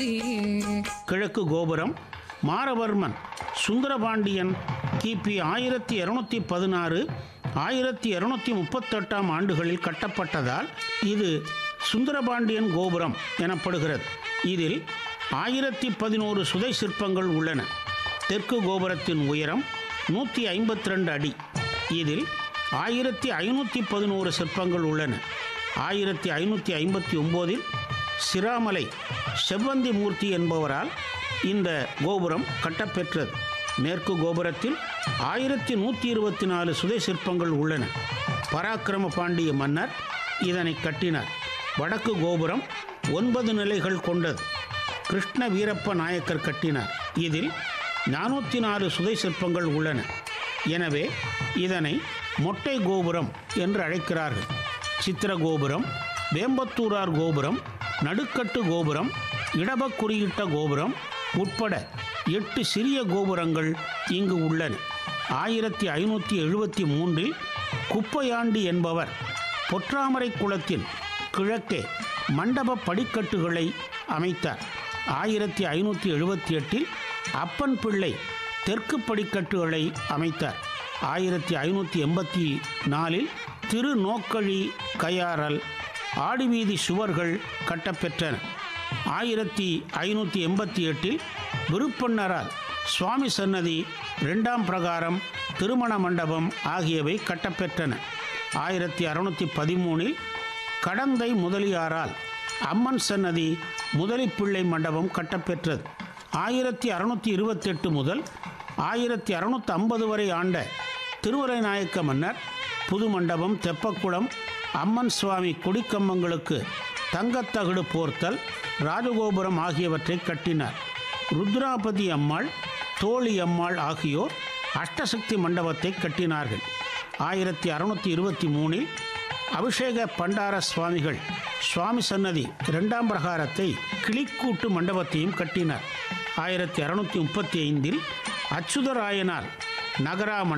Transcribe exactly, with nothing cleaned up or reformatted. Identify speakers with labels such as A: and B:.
A: கிழக்கு கோபுரம் மாரவர்மன் சுந்தரபாண்டியன் கிபி ஆயிரத்தி இருநூத்தி பதினாறு ஆயிரத்தி இருநூத்தி முப்பத்தெட்டாம் ஆண்டுகளில் கட்டப்பட்டதால் இது சுந்தரபாண்டியன் கோபுரம் எனப்படுகிறது. இதில் ஆயிரத்தி பதினோரு சுதை சிற்பங்கள் உள்ளன. தெற்கு கோபுரத்தின் உயரம் நூற்றி ஐம்பத்தி ரெண்டு அடி. இதில் ஆயிரத்தி ஐநூற்றி பதினோரு சிற்பங்கள் உள்ளன. ஆயிரத்தி ஐநூற்றி ஐம்பத்தி ஒம்போதில் சிராமலை செவ்வந்தி மூர்த்தி என்பவரால் இந்த கோபுரம் கட்டப்பெற்றது. மேற்கு கோபுரத்தில் ஆயிரத்தி நூற்றி இருபத்தி நாலு சுதை சிற்பங்கள் உள்ளன. பராக்கிரம பாண்டிய மன்னர் இதனை கட்டினார். வடக்கு கோபுரம் ஒன்பது நிலைகள் கொண்டது. கிருஷ்ண வீரப்ப நாயக்கர் கட்டினார். இதில் நானூற்றி நாலு சுதை சிற்பங்கள் உள்ளன. எனவே இதனை மொட்டை கோபுரம் என்று அழைக்கிறார்கள். சித்திர கோபுரம், வேம்பத்தூரார் கோபுரம், நடுக்கட்டு கோபுரம், இடபக்குறியிட்ட கோபுரம் உட்பட எட்டு சிறிய கோபுரங்கள் இங்கு உள்ளன. ஆயிரத்தி ஐநூற்றி எழுபத்தி மூன்றில் குப்பையாண்டி என்பவர் பொற்றாமரை குளத்தின் கிழக்கே மண்டப படிக்கட்டுகளை அமைத்தார். ஆயிரத்தி ஐநூற்றி எழுபத்தி எட்டில் அப்பன் பிள்ளை தெற்கு படிக்கட்டுகளை அமைத்தார். ஆயிரத்தி ஐநூற்றி எண்பத்தி நாலில் திருநோக்கழி கையாறல் ஆடிவீதி சுவர்கள் கட்டப்பெற்றன. ஆயிரத்தி ஐநூற்றி எண்பத்தி எட்டில் விருப்பண்ணரால் சுவாமி சன்னதி, இரண்டாம் பிரகாரம், திருமண மண்டபம் ஆகியவை கட்டப்பெற்றன. ஆயிரத்தி அறுநூற்றி பதிமூணில் கடந்தை முதலியாரால் அம்மன் சன்னதி, முதலிப்பிள்ளை மண்டபம் கட்டப்பெற்றது. ஆயிரத்தி அறுநூற்றி இருபத்தெட்டு முதல் ஆயிரத்தி அறுநூற்றி ஐம்பது வரை ஆண்ட திருவரை நாயக்க மன்னர் புது மண்டபம், தெப்பக்குளம், அம்மன் சுவாமி கொடிக்கம்பங்களுக்கு தங்கத்தகடு போர்த்தல், ராஜகோபுரம் ஆகியவற்றை கட்டினார். ருத்ராபதி அம்மாள், தோழி அம்மாள் ஆகியோர் அஷ்டசக்தி மண்டபத்தை கட்டினார்கள். ஆயிரத்தி அறுநூற்றி இருபத்தி மூணில் அபிஷேக பண்டார சுவாமிகள் சுவாமி சன்னதி, இரண்டாம் பிரகாரத்தை, கிளிக்கூட்டு மண்டபத்தையும் கட்டினார். ஆயிரத்தி அறுநூற்றி முப்பத்தி ஐந்தில் அச்சுதராயனால் நகரா